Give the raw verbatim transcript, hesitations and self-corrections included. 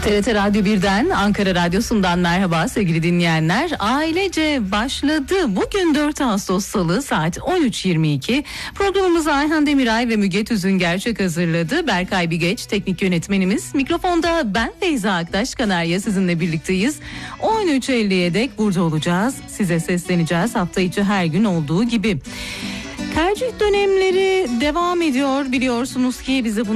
T R T Radyo birden, Ankara Radyosu'ndan merhaba sevgili dinleyenler. Ailece başladı. Bugün dört Ağustos Salı saat on üç yirmi iki. Programımızı Ayhan Demiray ve Müge Tüzün Gerçek hazırladı. Berkay Bigeç teknik yönetmenimiz. Mikrofonda ben Feyza Aktaş Kanarya sizinle birlikteyiz. on üç elliye dek burada olacağız. Size sesleneceğiz hafta içi her gün olduğu gibi. Tercih dönemleri devam ediyor. Biliyorsunuz ki bize bunu